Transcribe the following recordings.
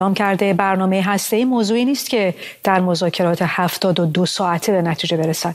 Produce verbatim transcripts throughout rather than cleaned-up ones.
اعلام کرده برنامه هسته‌ای موضوعی نیست که در مذاکرات هفتاد و دو ساعته به نتیجه برسد.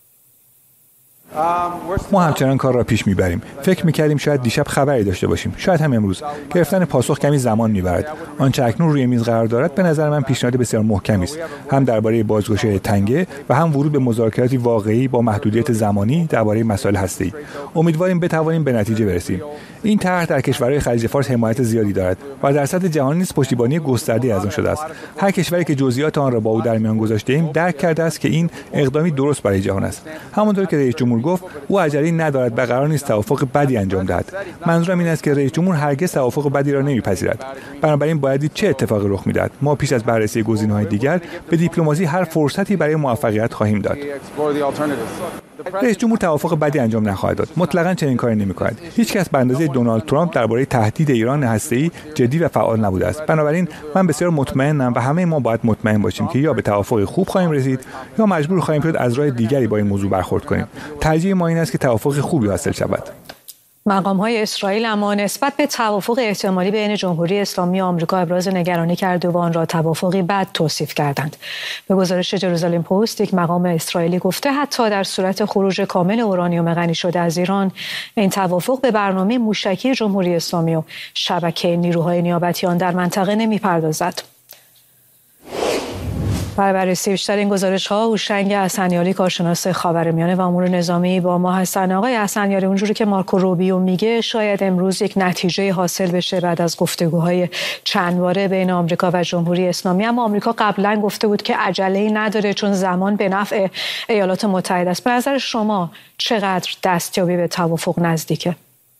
ما همچنان کار را پیش میبریم. فکر میکردیم شاید دیشب خبری داشته باشیم، شاید هم امروز. گرفتن پاسخ کمی زمان میبرد. آنچه اکنون روی میز قرار دارد به نظر من پیشنهاد بسیار محکمی است، هم درباره بازگشایی تنگه و هم ورود به مذاکراتی واقعی با محدودیت زمانی درباره مسائل هسته‌ای. امیدواریم بتوانیم به نتیجه برسیم. این طرح در کشورهای خلیج فارس حمایت زیادی دارد و در سطح جهانی نیز پشتیبانی گسترده از آن شده است. هر کشوری که جزئیات آن را با او در میان گذاشته‌ایم درک کرده است که این اقدامی درست برای جهان است. همانطور که رئیس جمهور گفت، او عجله‌ای ندارد و قرار نیست توافق بدی انجام دهد. منظورم این است که رئیس جمهور هرگز توافق بدی را نمیپذیرد. بنابراین باید دید چه اتفاقی رخ می‌دهد. ما پیش از بررسی گزینه‌های دیگر به دیپلماسی هر فرصتی برای موفقیت خواهیم داد. رئیس جمهور توافق بدی انجام نخواهد داد. مطلقاً چنین کاری نمی‌کند. هیچ کس به اندازه دونالد ترامپ درباره تهدید ایران هسته‌ای جدی و فعال نبوده است. بنابراین من بسیار مطمئنم و همه ما باید مطمئن باشیم که یا به توافق خوب خواهیم رسید یا مجبور خواهیم شد از راه دیگری با این موضوع برخورد کنیم. ترجیح ما این است که توافق خوبی حاصل شود. مقام‌های اسرائیل اما نسبت به توافق احتمالی بین جمهوری اسلامی و آمریکا ابراز نگرانی کرده و آن را توافقی بد توصیف کردند. به گزارش جروزالم پست، یک مقام اسرائیلی گفته حتی در صورت خروج کامل اورانیوم غنی شده از ایران، این توافق به برنامه موشکی جمهوری اسلامی و شبکه نیروهای نیابتی آن در منطقه نمی‌پردازد. برای بررسی بیشتر این گزارش‌ها، هوشنگ حسنیاری کارشناس خاورمیانه و امور نظامی با ما هستن. آقای حسنیاری، اونجوری که مارکو روبیو میگه شاید امروز یک نتیجه حاصل بشه بعد از گفتگوهای چندباره بین آمریکا و جمهوری اسلامی، اما آمریکا قبلا گفته بود که عجله‌ای نداره چون زمان به نفع ایالات متحده است. به نظر شما چقدر دستیابی به توافق نزدیکه؟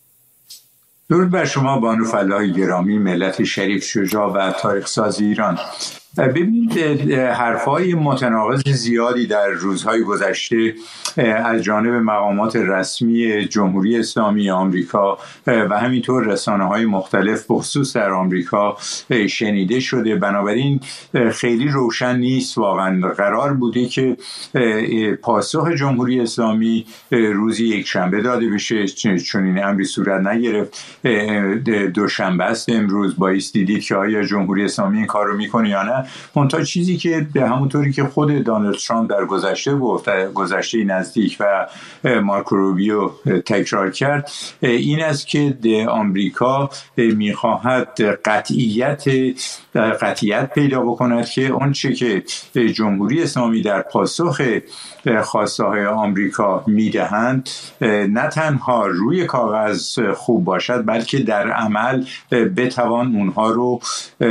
درود بر شما بانو فلاح گرامی، ملت شریف شجاع و تاریخ ساز ایران. ببینید، حرفای متناقض زیادی در روزهای گذشته از جانب مقامات رسمی جمهوری اسلامی آمریکا و همینطور رسانه‌های مختلف بخصوص در آمریکا شنیده شده. بنابراین خیلی روشن نیست واقعا. قرار بوده که پاسخ جمهوری اسلامی روزی یک شنبه داده بشه، چون این امری صورت نگرفت. دوشنبه است امروز. بایستی دید که آیا جمهوری اسلامی این کار رو میکنه یا نه. منتها چیزی که به همونطوری که خود دونالد ترامپ در گذشته گفت، گذشته نزدیک و مارکو روبیو تکرار کرد، این است که آمریکا میخواهد قطعیت قطعیت پیدا بکند که اون چه که جمهوری اسلامی در پاسخ خواسته های آمریکا میدهند نه تنها روی کاغذ خوب باشد، بلکه در عمل بتوان اونها رو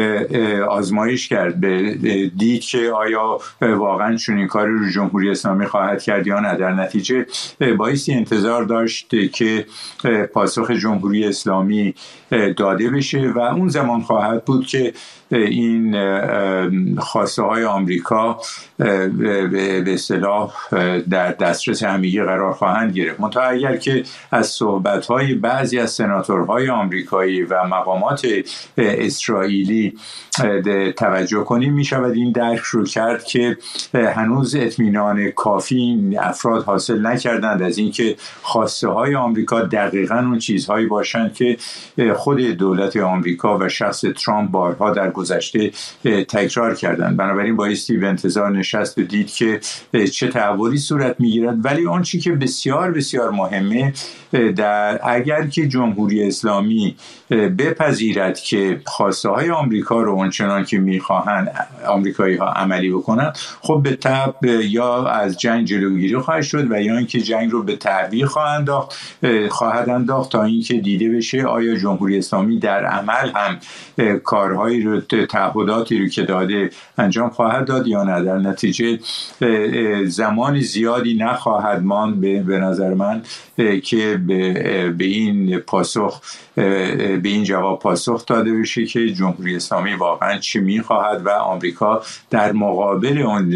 آزمایش کرد، دید که آیا واقعا چون این کاری رو جمهوری اسلامی خواهد کرد یا نه. در نتیجه بایستی انتظار داشت که پاسخ جمهوری اسلامی داده بشه و اون زمان خواهد بود که این خواسته های آمریکا به اصطلاح در دسترس همگی قرار خواهند گرفت. منتها اگر که از صحبت های بعضی از سناتورهای آمریکایی و مقامات اسرائیلی توجه کنیم، می شود این درک رو کرد که هنوز اطمینان کافی این افراد حاصل نکردند از اینکه خواسته های آمریکا دقیقاً اون چیزهایی باشند که خود دولت آمریکا و شخص ترامپ بارها در گذشته تکرار کردند. بنابراین بایستی به انتظار نشست و دید که چه تحولی صورت میگیرد. ولی اون چیزی که بسیار بسیار مهمه، در اگر که جمهوری اسلامی بپذیرد که خواسته های آمریکا رو اونچنان که میخواهند آمریکایی ها عملی بکنند، خب به تبع یا از جنگ جلوگیری خواهد شد و یا اینکه جنگ رو به تعویق خواهند انداخت خواهد انداخت تا اینکه دیده بشه آیا جمهوری اسلامی در عمل هم کارهایی رو، تعهداتی رو که داده انجام خواهد داد یا نه. در نتیجه زمان زیادی نخواهد ماند به نظر من که به این پاسخ به این جواب پاسخ داده بشه که جمهوری اسلامی واقعا چی میخواهد و آمریکا در مقابل اون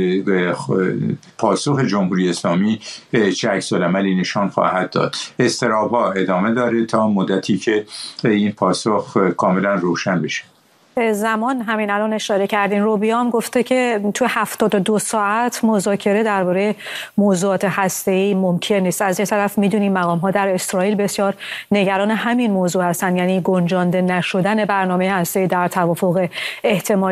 پاسخ جمهوری اسلامی چه عکس‌العملی نشان خواهد داد. اضطراب‌ها ادامه داره تا مدتی که این پاسخ کاملا روشن بشه. زمان همین الان اشاره کردین، روبیو هم گفته که تو هفتاد و دو ساعت مذاکره درباره موضوعات هسته‌ای ممکن نیست. از یه طرف میدونیم مقام‌ها در اسرائیل بسیار نگران همین موضوع هستن، یعنی گنجانده نشدن برنامه هسته‌ای در توافق احتمالی